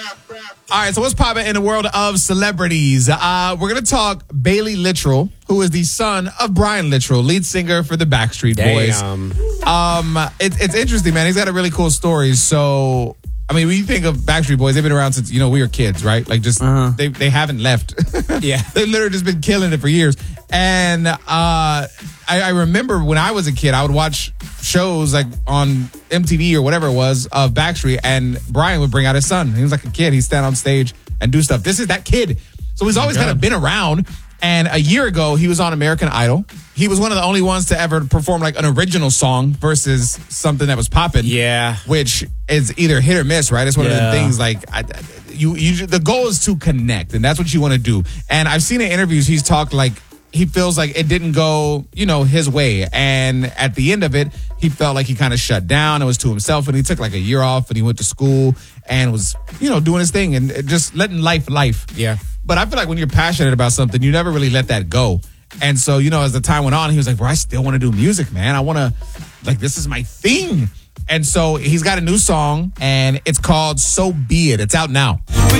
All right, so what's popping in the world of celebrities? We're going to talk Bailey Littrell, who is the son of Brian Littrell, lead singer for the Backstreet Boys. It's interesting, man. He's got a really cool story. So, I mean, when you think of Backstreet Boys, they've been around since, we were kids, right? Like, just, they haven't left. Yeah. They've literally just been killing it for years. And I remember when I was a kid, I would watch shows like on MTV or whatever it was of Backstreet, and Brian would bring out his son. He was like a kid. He'd stand on stage and do stuff. This is that kid. So he's always kind of been around. And a year ago, he was on American Idol. He was one of the only ones to ever perform like an original song versus something that was popping. Yeah. Which is either hit or miss, right? It's one of the things like the goal is to connect, and that's what you want to do. And I've seen in interviews, he's talked like he feels like it didn't go, his way. And at the end of it, he felt like he kind of shut down and was to himself. And he took like a year off and he went to school and was, doing his thing and just letting life. Yeah. But I feel like when you're passionate about something, you never really let that go. And so, as the time went on, he was like, I still want to do music, man. I want to, this is my thing. And so he's got a new song and it's called So Be It. It's out now.